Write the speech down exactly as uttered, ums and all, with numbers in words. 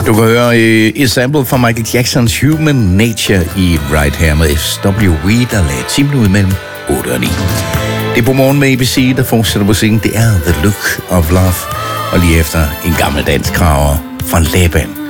Du kan høre et sample fra Michael Jacksons Human Nature i Right her med S W V, der lagde ti minutter mellem otte og ni. Det er på morgen med A B C, der fortsætter musikken. Det er The Look of Love. Og lige efter en gammel dansk kraver fra Laban.